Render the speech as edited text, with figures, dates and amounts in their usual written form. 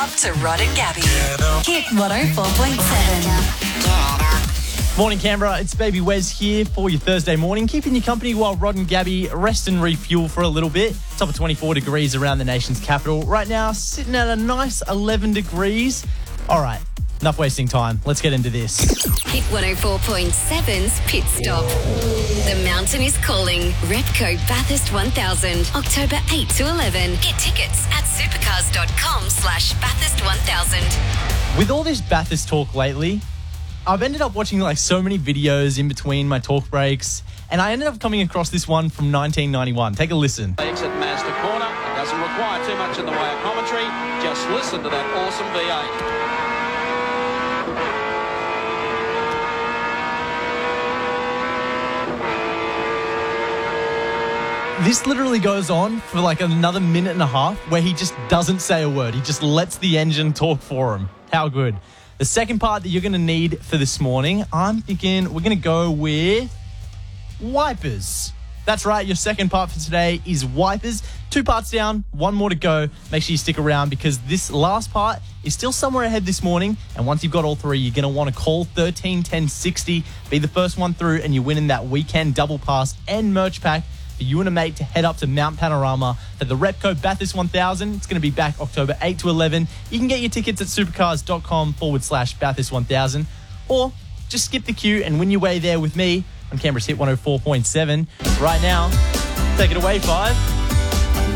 up to Rod and Gabby. Hit 104.7. Morning, Canberra. It's Baby Wes here for your Thursday morning, keeping you company while Rod and Gabby rest and refuel for a little bit. Top of 24 degrees around the nation's capital. Right now, sitting at a nice 11 degrees. All right, enough wasting time. Let's get into this. Hit 104.7's Pit Stop. The mountain is calling. Repco Bathurst 1000, October 8 to 11. Get tickets at supercars.com/Bathurst 1000. With all this Bathurst talk lately, I've ended up watching like so many videos in between my talk breaks, and I ended up coming across this one from 1991. Take a listen. Exit Mazda corner. It doesn't require too much in the way of commentary. Just listen to that awesome V8. This literally goes on for like another minute and a half where he just doesn't say a word. He just lets the engine talk for him. How good. The second part that you're going to need for this morning, I'm thinking we're going to go with wipers. That's right, your second part for today is wipers. 2 parts down, 1 more to go. Make sure you stick around because this last part is still somewhere ahead this morning. And once you've got all 3, you're going to want to call 13 10 60, be the first one through, and you're winning that weekend double pass and merch pack for you and a mate to head up to Mount Panorama for the Repco Bathurst 1000. It's going to be back October 8 to 11. You can get your tickets at supercars.com/Bathurst 1000, or just skip the queue and win your way there with me on Canberra's Hit 104.7. Right now, take it away, 5.